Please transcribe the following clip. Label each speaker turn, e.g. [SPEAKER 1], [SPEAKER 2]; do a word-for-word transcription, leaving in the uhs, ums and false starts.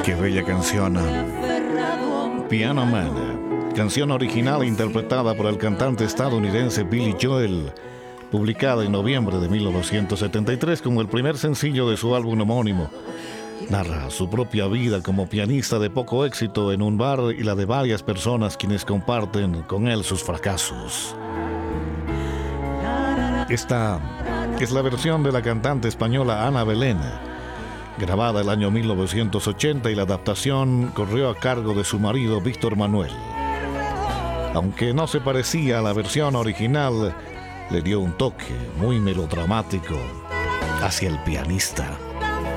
[SPEAKER 1] Qué bella canción. Piano Man, canción original interpretada por el cantante estadounidense Billy Joel, publicada en noviembre de mil novecientos setenta y tres como el primer sencillo de su álbum homónimo. Narra su propia vida como pianista de poco éxito en un bar y la de varias personas quienes comparten con él sus fracasos. Esta es la versión de la cantante española Ana Belén, grabada el año mil novecientos ochenta, y la adaptación corrió a cargo de su marido Víctor Manuel. Aunque no se parecía a la versión original, le dio un toque muy melodramático hacia el pianista.